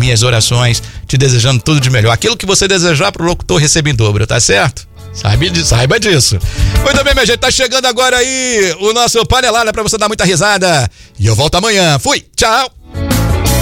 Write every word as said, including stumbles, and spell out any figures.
minhas orações, te desejando tudo de melhor. Aquilo que você desejar pro locutor recebe em dobro, tá certo? Saiba, saiba disso. Muito bem, minha gente, tá chegando agora aí o nosso Panelada pra você dar muita risada. E eu volto amanhã. Fui, tchau!